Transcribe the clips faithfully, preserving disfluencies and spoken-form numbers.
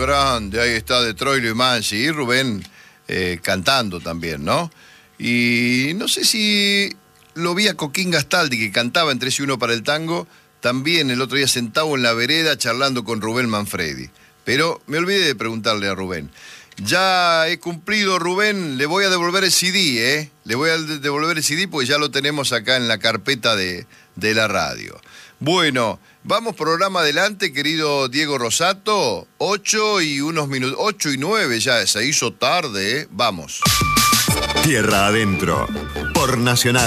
grande, ahí está de Troilo y Mansi, y Rubén eh, cantando también, ¿no? Y no sé si lo vi a Coquín Gastaldi, que cantaba en Tres y Uno para el Tango, también el otro día sentado en la vereda charlando con Rubén Manfredi. Pero me olvidé de preguntarle a Rubén. Ya he cumplido, Rubén, le voy a devolver el C D, ¿eh? Le voy a devolver el C D porque ya lo tenemos acá en la carpeta de, de la radio. Bueno, vamos programa adelante, querido Diego Rosato. Ocho y unos minutos, ocho y nueve ya, se hizo tarde, ¿eh? Vamos. Tierra Adentro, por Nacional.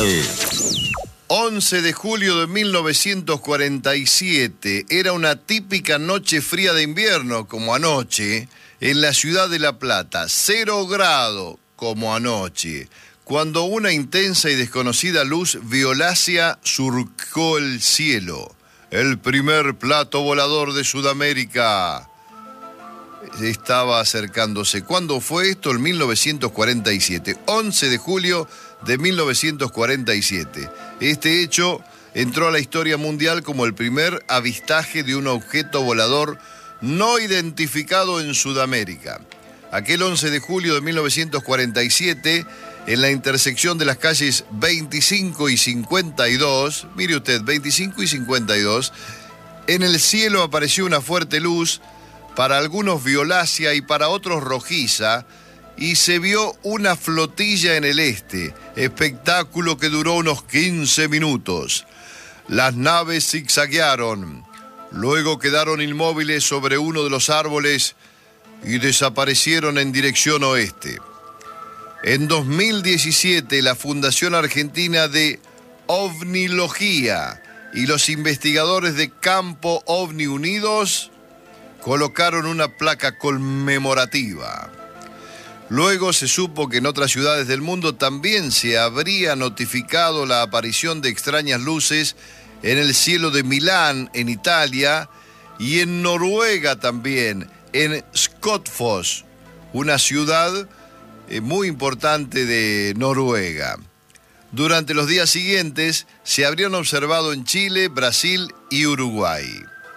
once de julio de mil novecientos cuarenta y siete, era una típica noche fría de invierno, como anoche, en la ciudad de La Plata, cero grado, como anoche, cuando una intensa y desconocida luz violácea surcó el cielo. El primer plato volador de Sudamérica estaba acercándose. ¿Cuándo fue esto? En mil novecientos cuarenta y siete, once de julio de mil novecientos cuarenta y siete. Este hecho entró a la historia mundial como el primer avistaje de un objeto volador no identificado en Sudamérica. Aquel once de julio de mil novecientos cuarenta y siete, en la intersección de las calles veinticinco y cincuenta y dos, mire usted, veinticinco y cincuenta y dos, en el cielo apareció una fuerte luz, para algunos violácea y para otros rojiza, y se vio una flotilla en el este, espectáculo que duró unos quince minutos. Las naves zigzaguearon, luego quedaron inmóviles sobre uno de los árboles y desaparecieron en dirección oeste. En dos mil diecisiete, la Fundación Argentina de Ovnilogía y los investigadores de Campo OVNI Unidos colocaron una placa conmemorativa. Luego se supo que en otras ciudades del mundo también se habría notificado la aparición de extrañas luces en el cielo de Milán, en Italia, y en Noruega también, en Skotfoss, una ciudad eh, muy importante de Noruega. Durante los días siguientes se habrían observado en Chile, Brasil y Uruguay.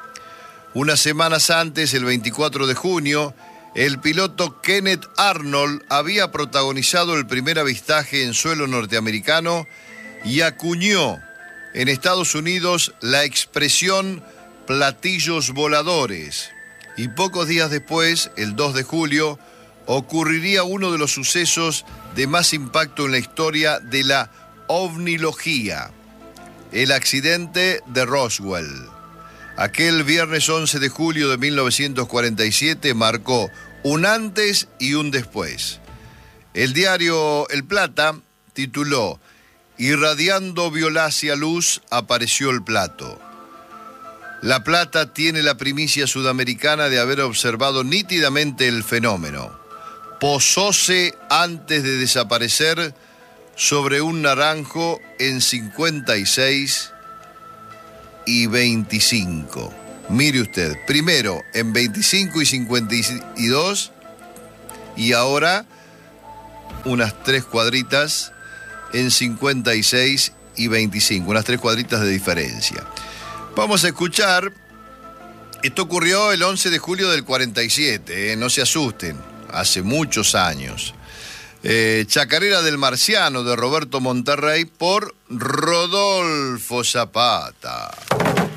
Unas semanas antes, el veinticuatro de junio, el piloto Kenneth Arnold había protagonizado el primer avistaje en suelo norteamericano y acuñó en Estados Unidos la expresión platillos voladores. Y pocos días después, el dos de julio, ocurriría uno de los sucesos de más impacto en la historia de la ovnilogía, el accidente de Roswell. Aquel viernes once de julio de mil novecientos cuarenta y siete marcó un antes y un después. El diario El Plata tituló: "Irradiando violácea luz apareció el plato". La Plata tiene la primicia sudamericana de haber observado nítidamente el fenómeno. Posóse antes de desaparecer sobre un naranjo en cincuenta y seis y veinticinco. Mire usted, primero en veinticinco y cincuenta y dos y ahora unas tres cuadritas en cincuenta y seis y veinticinco, unas tres cuadritas de diferencia. Vamos a escuchar, esto ocurrió el once de julio del cuarenta y siete, ¿eh? No se asusten, hace muchos años. Eh, Chacarera del Marciano de Roberto Monterrey por Rodolfo Zapata.